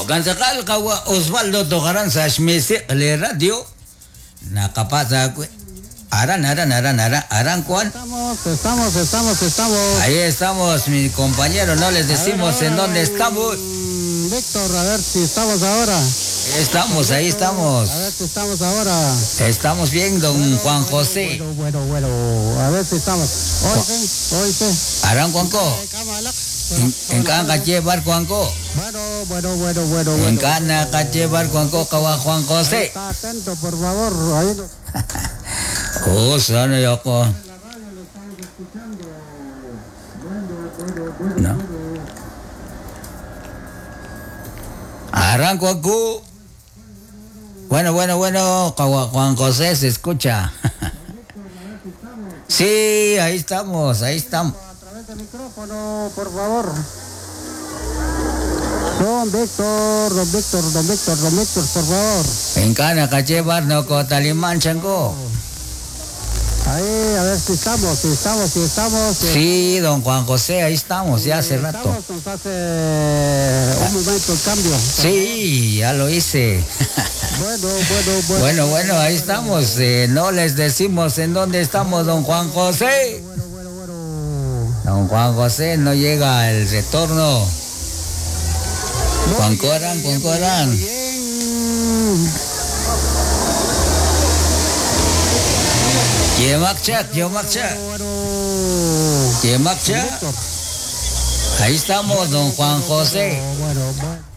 Gansakal kawa Osvaldo Togaran sa Shmese le radio. Nakapasa ko. Aran, Juan. Estamos. Ahí estamos, mi compañero. No les decimos en dónde estamos. Víctor, a ver si estamos ahora. Ahí estamos. A ver si estamos ahora. Estamos bien, don Juan José. Bueno. A ver si estamos. Hoy sí. Aran Juanco. En Cana Cachebar Juanco. Bueno. En Cana Cachebar Juanco, Kawa Juan José. Está atento, por favor. Ahí. Oh, sana yoko. No. Arranco aquí. Bueno, Juan José se escucha. Sí, ahí estamos. A través del micrófono, por favor. Don Víctor, por favor. En Cana Cachebar no Cotalimán Chango. Ahí, a ver si estamos. Sí, don Juan José, ahí estamos, ya hace rato. Nos hace un momento el cambio. Sí, ya lo hice. Bueno, ahí estamos. No les decimos en dónde estamos, don Juan José. Bueno. Don Juan José, no llega el retorno. Juan Corán. Yemakcha. Ahí estamos, don Juan José. Bueno.